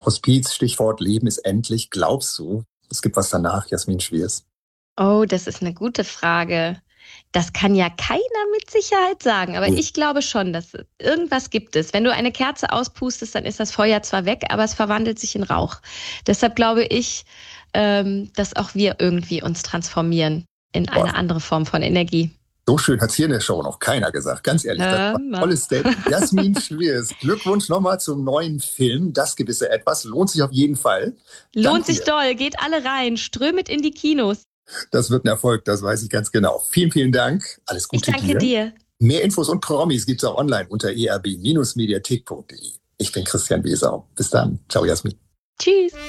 Hospiz, Stichwort Leben ist endlich. Glaubst du, es gibt was danach, Jasmin Schwiers? Oh, das ist eine gute Frage. Das kann ja keiner mit Sicherheit sagen, aber Ui. ich glaube schon, dass irgendwas gibt es. Wenn du eine Kerze auspustest, dann ist das Feuer zwar weg, aber es verwandelt sich in Rauch. Deshalb glaube ich, dass auch wir irgendwie uns transformieren in Boah, eine andere Form von Energie. so schön hat es hier in der Show noch keiner gesagt. Ganz ehrlich, das war ein Mann. tolles Statement. Jasmin Schwiers, Glückwunsch nochmal zum neuen Film. Das gewisse Etwas lohnt sich auf jeden Fall. Lohnt Danke sich dir. doll, geht alle rein, strömet in die Kinos. Das wird ein Erfolg, das weiß ich ganz genau. Vielen, vielen Dank. Alles Ich Gute danke dir. dir. Mehr Infos und Promis gibt's auch online unter erb-mediathek.de. Ich bin Christian Wesau. Bis dann. Ciao, Jasmin. Tschüss.